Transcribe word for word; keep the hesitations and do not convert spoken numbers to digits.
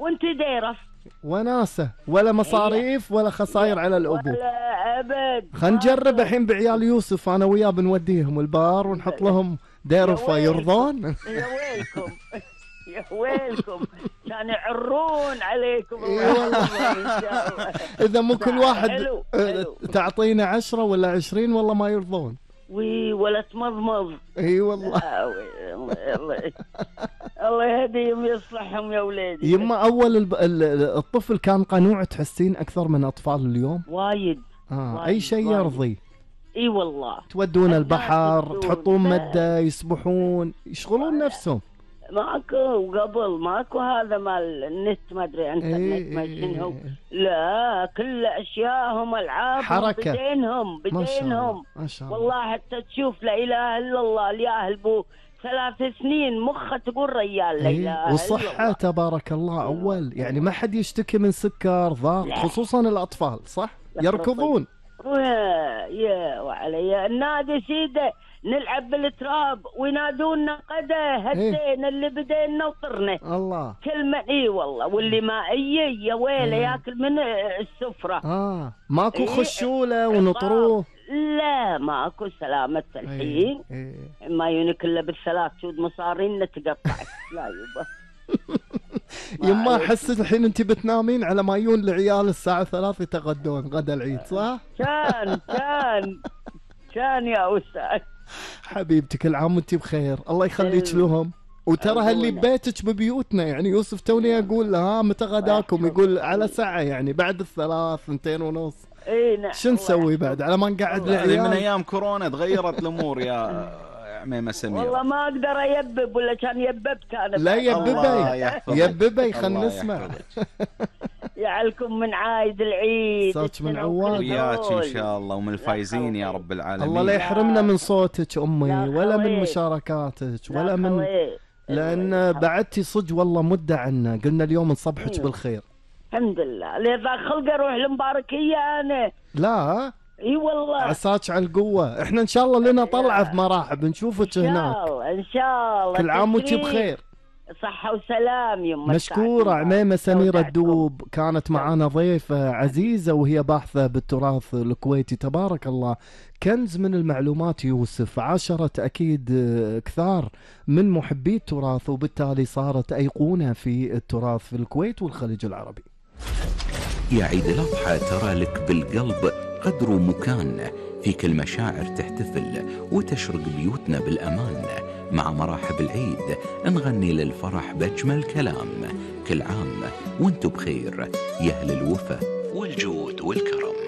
وانت ديرة وناسة ولا مصاريف ولا خسائر على الأبو. ولا أبد. خلينا نجرب الحين بعيال يوسف، أنا وياه بنوديهم البار ونحط لهم ديرفة، يرضون؟ يا ويلكم يا ويلكم كان يعرون عليكم. اي والله. إذا مو كل واحد حلو. حلو. تعطينا عشرة ولا عشرين والله ما يرضون. وي ولا تمضمض. اي والله. الله الله يهديهم يصلحهم يا ولادي. يما اول الب... الطفل كان قنوع تحسين اكثر من اطفال اليوم؟ وايد. آه. وايد. اي شيء يرضي. اي والله. تودون البحر، تحطون مده، يسبحون، يشغلون نفسهم. ماكو قبل ماكو هذا مال النت، ما ادري انترنت ما شنو. لا كل اشياءهم العاب حركه بدينهم بدينهم ما شاء الله. والله حتى تشوف لا اله الا الله الياهل بو ثلاث سنين مخه تقول ريال لا اله. وصحه تبارك الله اول، يعني ما حد يشتكي من سكر ضغط خصوصا الاطفال صح؟ يركضون. يا يا وعلي النادي سيده نلعب بالتراب وينادونا قده هدينا اللي بدينا وطرنا. الله. كلمة اي والله، واللي مائية يا ويله ياكل من السفرة. اه ماكو إيه؟ خشولة ونطروه؟ لا ماكو سلامة الحين. إيه؟ إيه؟ ما يونك الا بالثلاث شود مصارين تقطع. لا يبا. يما احس الحين انت بتنامين على ما يون العيال الساعة ثلاث يتغدون غدا العيد صح؟ كان كان كان يا أستاذ. حبيبتي كل عام وانت بخير، الله يخليك لهم. وترى هاللي ببيتك ببيوتنا، يعني يوسف توني اقول ها متى غداكم، يقول على ساعة يعني بعد الثلاث ثنتين ونص. اي نعم. شو نسوي بعد على ما نقعد العيال؟ من ايام كورونا تغيرت الامور يا عميمة سميرة. والله ما اقدر يبب ولا كان يببت انا. لا يببي يببي خلنا نسمع. يعلكم من عايد العيد. صوتك من عواد. وياك ان شاء الله ومن الفايزين يا رب العالمين. الله لا يحرمنا من صوتك امي ولا من مشاركاتك ولا من، لان بعدتي صج والله مدة عنا، قلنا اليوم نصبحك بالخير. الحمد لله. لذا خلق اروح المباركية انا. لا اي والله عساك على القوة، احنا ان شاء الله لنا طلعة في مراحب نشوفك هناك. ان شاء الله ان شاء الله. كل عام وانت بخير. صحة وسلام يما. مشكورة عميمة سميرة الدوب، كانت معانا ضيفة عزيزة وهي باحثة بالتراث الكويتي تبارك الله، كنز من المعلومات يوسف، عاشرت أكيد كثار من محبي التراث وبالتالي صارت أيقونة في التراث في الكويت والخليج العربي. يا عيد الأضحى ترى لك بالقلب قدر ومكان، فيك المشاعر تحتفل وتشرق بيوتنا بالأمان، مع مراحب العيد نغني للفرح بأجمل كلام، كل عام وانتو بخير يا أهل الوفا والجود والكرم.